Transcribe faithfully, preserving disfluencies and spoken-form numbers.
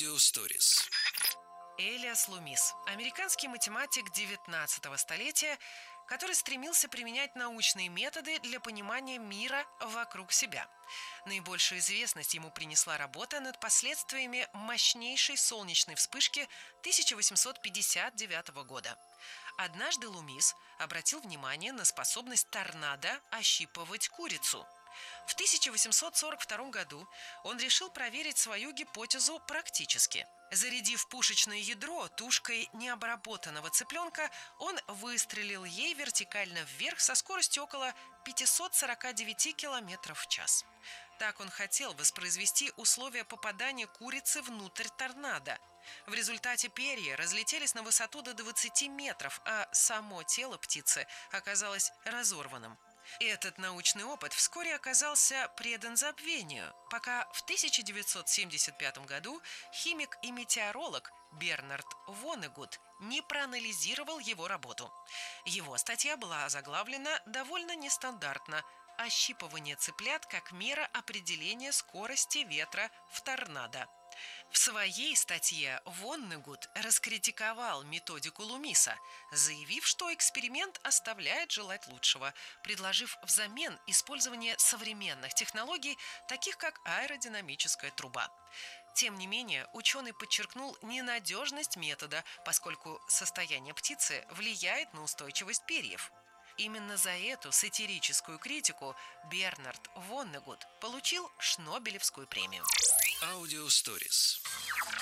Аудиосторис. Элиас Лумис – американский математик девятнадцатого столетия, который стремился применять научные методы для понимания мира вокруг себя. Наибольшую известность ему принесла работа над последствиями мощнейшей солнечной вспышки тысяча восемьсот пятьдесят девятого года. Однажды Лумис обратил внимание на способность торнадо ощипывать курицу. В тысяча восемьсот сорок втором году он решил проверить свою гипотезу практически. Зарядив пушечное ядро тушкой необработанного цыпленка, он выстрелил ей вертикально вверх со скоростью около пятьсот сорок девять километров в час. Так он хотел воспроизвести условия попадания курицы внутрь торнадо. В результате перья разлетелись на высоту до двадцати метров, а само тело птицы оказалось разорванным. Этот научный опыт вскоре оказался предан забвению, пока в тысяча девятьсот семьдесят пятом году химик и метеоролог Бернард Воннегут не проанализировал его работу. Его статья была озаглавлена довольно нестандартно: «Ощипывание цыплят как мера определения скорости ветра в торнадо». В своей статье Воннегут раскритиковал методику Лумиса, заявив, что эксперимент оставляет желать лучшего, предложив взамен использование современных технологий, таких как аэродинамическая труба. Тем не менее, ученый подчеркнул ненадежность метода, поскольку состояние птицы влияет на устойчивость перьев. Именно за эту сатирическую критику Бернард Воннегут получил Шнобелевскую премию. Аудиосторис.